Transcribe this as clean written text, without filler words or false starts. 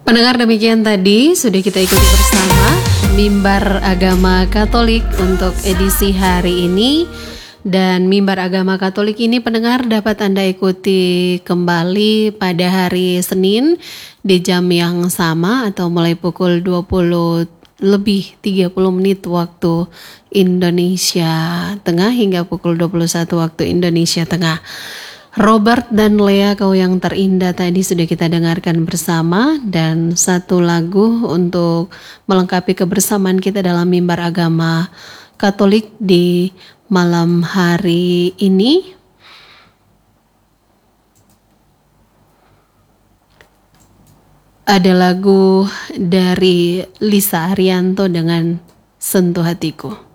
Pendengar, demikian tadi sudah kita ikuti bersama Mimbar Agama Katolik untuk edisi hari ini. Dan Mimbar Agama Katolik ini pendengar dapat Anda ikuti kembali pada hari Senin di jam yang sama atau mulai pukul 20 lebih 30 menit waktu Indonesia Tengah hingga pukul 21 waktu Indonesia Tengah. Robert dan Lea, Kau Yang Terindah tadi sudah kita dengarkan bersama, dan satu lagu untuk melengkapi kebersamaan kita dalam Mimbar Agama Katolik di malam hari ini. Ada lagu dari Lisa Arianto dengan Sentuh Hatiku.